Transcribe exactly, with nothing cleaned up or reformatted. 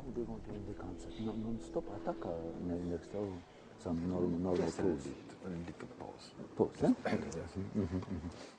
we're going to end the concert. No, non-stop attack uh, next hour. Some normal, normal Just a pause. little bit, a little pause. Pause, eh? Okay. Mm-hmm, mm-hmm.